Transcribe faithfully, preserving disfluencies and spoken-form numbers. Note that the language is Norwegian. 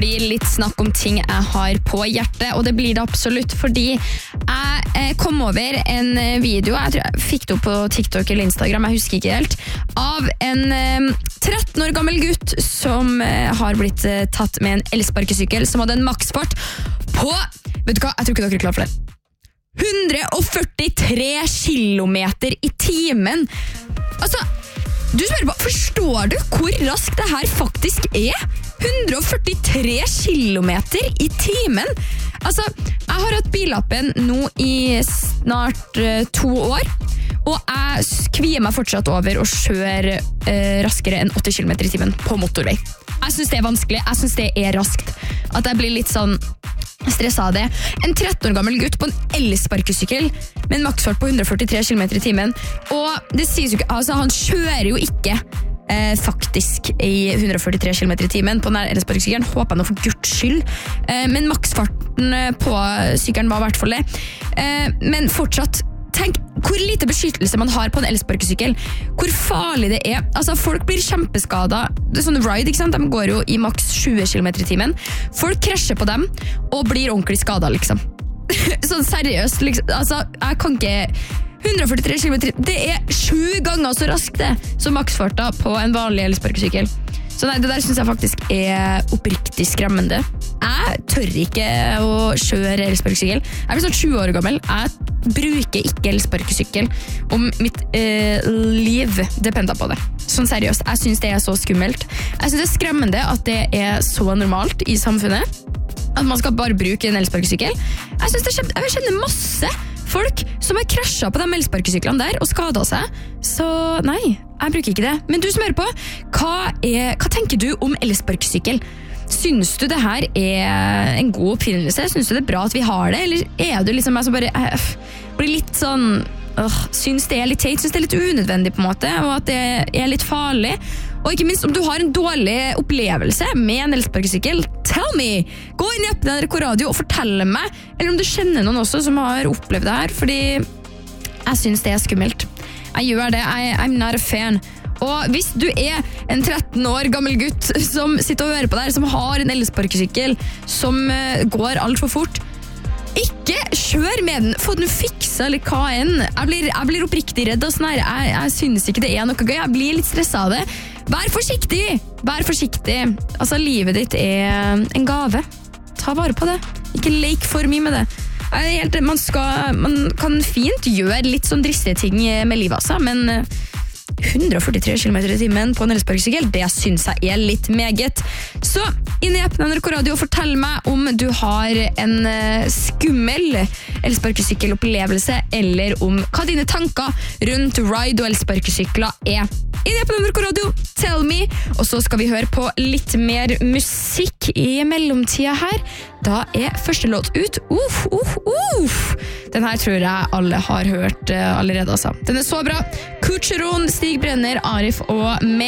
blir litt snakk om ting jeg har på hjertet, og det blir det absolutt, fordi jeg kom over en video, jeg tror jeg fikk det opp på TikTok eller Instagram, jeg husker ikke helt, av en tretten år gammel gutt som har blitt tatt med en elsparkesykkel som hadde en maksfart på, vet du hva, jeg tror ikke dere er klar for det. hundre og førtitre kilometer i timen. Altså, du spør på, forstår du hvor raskt det her faktisk er? hundre og førtitre kilometer i timen. Altså, jeg har hatt billappen nå i snart uh, to år, og jeg kvier meg fortsatt over å kjøre uh, raskere enn åtti kilometer i timen på motorvei. Jeg synes det er vanskelig, jeg synes det er raskt. At jeg blir litt sånn stresset av det. En tretten år gammel gutt på en elsparkesykkel med en maksfart på hundre og førtitre kilometer i timen, og det sies jo ikke, altså han kjører jo ikke Eh, faktisk i hundre og førtitre kilometer i timen på denne elsparkesykkelen, håper jeg nå for Guds skyld, eh, men maksfarten på sykkelen var i hvert fall det. Eh, men fortsatt, tenk hvor lite beskyttelse man har på en elsparkesykkel, hvor farlig det er. Altså, folk blir kjempeskadet. Det er sånn ride, ikke sant? De går jo i maks tjue kilometer i timen. Folk krasjer på dem og blir ordentlig skadet, liksom. Sånn seriøst, liksom. Altså, jeg kan ikke hundre og førtitre kilometer, det er sju ganger så raskt det som maksfarta på en vanlig elsparkesykkel. Så nei, det der synes jeg faktisk er oppriktig skremmende. Jeg tør ikke å kjøre elsparkesykkel. Jeg er snart tjue år gammel. Jeg bruker ikke elsparkesykkel om mitt eh, liv depender på det. Sånn seriøst, jeg synes det er så skummelt. Jeg synes det er skremmende at det er så normalt i samfunnet, at man skal bare bruke en elsparkesykkel. Jeg synes det er kjempe, jeg kjenner masse folk som har krasjet på de elsparkesyklene der og skadet seg. Så nei, jeg bruker ikke det. Men du som hører på, hva, er, hva tenker du om elsparkesykkel? Syns du det her er en god oppfinnelse? Syns du det er bra at vi har det? Eller er du liksom jeg som bare øh, blir litt sånn øh, syns det er litt teit, syns det er litt unødvendig på en måte, og at det er litt farlig? Og ikke minst, om du har en dårlig opplevelse med en elsparkesykkel, tell me! Gå inn i appen N R K Radio og fortell meg, eller om du kjenner noen også som har opplevd det her, fordi jeg synes det er skummelt. Jeg gjør det, I, I'm not a fan. Og hvis du er en tretten år gammel gutt som sitter og hører på der, som har en elsparkesykkel som uh, går alt for fort, ikke kjør med den, få den fiksa eller hva enn. Jeg blir, jeg blir oppriktig redd og sånn her. Jeg, jeg synes ikke det er noe gøy. Jeg blir litt stresset av det. Vær forsiktig! Vær forsiktig. Altså, livet ditt er en gave. Ta vare på det. Ikke lek for mye med det. Jeg er helt, man, skal, man kan fint gjøre litt sånn dristige ting med livet, altså, men hundre og førtitre kilometer i timen på en elsparkesykkel, det synes jeg er litt meget. Så inn i appen N R K Radio og fortell meg om du har en skummel elsparkesykkelopplevelse, eller om hva dine tanker rundt ride og elsparkesykler er. Inn i appen N R K Radio, tell me, og så skal vi høre på litt mer musikk i mellomtida her. Da er første låt ut. Uff, uff, uff. Den her tror jeg alle har hørt uh, allerede, altså. Den er så bra. Kucheron, Stig Brenner, Arif og meg.